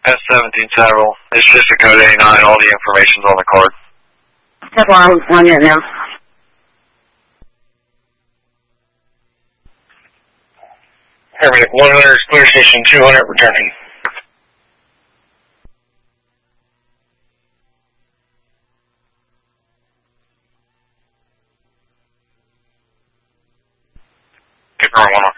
S17 Saddle. It's just a code 89. All the information's on the card. That's why I'm on it now. Paramedic 100 is clear, station 200 returning. Confirm 100.